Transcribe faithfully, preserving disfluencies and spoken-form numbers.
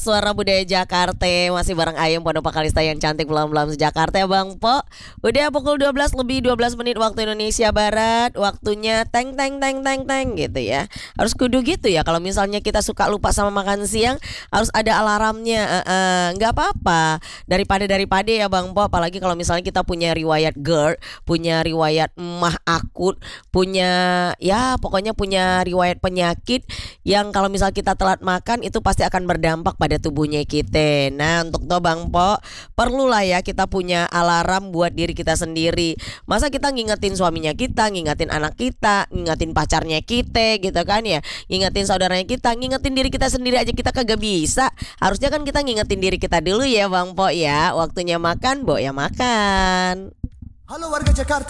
Suara Budaya Jakarta masih bareng Ayem Pondok Pakalista yang cantik belam-belam sejakarta ya Bang Po. Udah pukul dua belas lebih dua belas menit waktu Indonesia Barat. Waktunya teng teng teng teng teng gitu ya. Harus kudu gitu ya. Kalau misalnya kita suka lupa sama makan siang, harus ada alarmnya. Eh, eh, nggak apa-apa. Daripada daripada ya Bang Po. Apalagi kalau misalnya kita punya riwayat GERD, punya riwayat emah akut, punya ya pokoknya punya riwayat penyakit yang kalau misal kita telat makan itu pasti akan berdampak pada tubuhnya kita. Nah untuk to Bang Po, perlulah ya kita punya alarm buat diri kita sendiri. Masa kita ngingetin suaminya kita, ngingetin anak kita, ngingetin pacarnya kita gitu kan ya, ngingetin saudaranya kita, ngingetin diri kita sendiri aja kita kagak bisa. Harusnya kan kita ngingetin diri kita dulu ya Bang Po ya. Waktunya makan, Bo ya makan. Halo warga Jakarta.